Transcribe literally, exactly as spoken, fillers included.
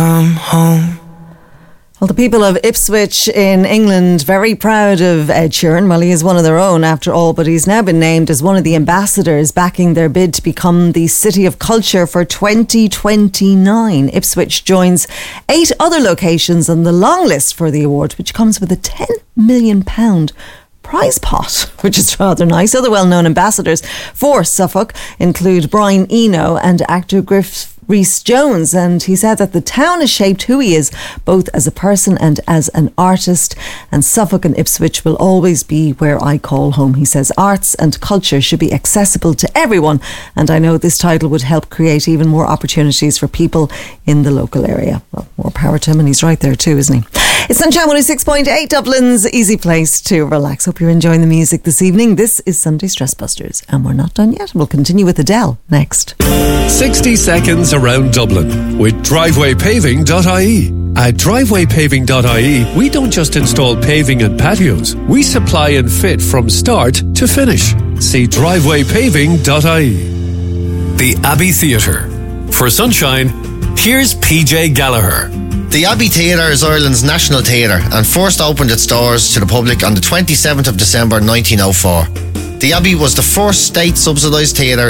come home. Well, the people of Ipswich in England very proud of Ed Sheeran. Well, he is one of their own after all, but he's now been named as one of the ambassadors backing their bid to become the City of Culture for twenty twenty-nine. Ipswich joins eight other locations on the long list for the award, which comes with a ten million pounds prize pot, which is rather nice. Other well-known ambassadors for Suffolk include Brian Eno and actor Griff Rhys-Jones, and he said that the town has shaped who he is, both as a person and as an artist, and Suffolk and Ipswich will always be where I call home. He says arts and culture should be accessible to everyone, and I know this title would help create even more opportunities for people in the local area. Well, more power to him, and he's right there too, isn't he? It's Sunshine one oh six point eight, Dublin's easy place to relax. Hope you're enjoying the music this evening. This is Sunday Stress Busters, and we're not done yet. We'll continue with Adele next. sixty seconds around Dublin with driveway paving dot I E. At driveway paving dot I E, we don't just install paving and patios. We supply and fit from start to finish. See driveway paving dot I E. The Abbey Theatre. For Sunshine, here's P J Gallagher. The Abbey Theatre is Ireland's national theatre and first opened its doors to the public on the twenty-seventh of December nineteen oh four. The Abbey was the first state subsidised theatre